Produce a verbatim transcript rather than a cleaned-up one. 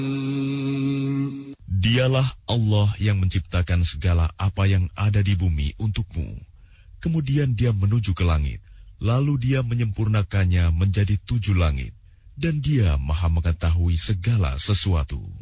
Dialah Allah yang menciptakan segala apa yang ada di bumi untukmu. Kemudian dia menuju ke langit, lalu dia menyempurnakannya menjadi tujuh langit, dan dia maha mengetahui segala sesuatu.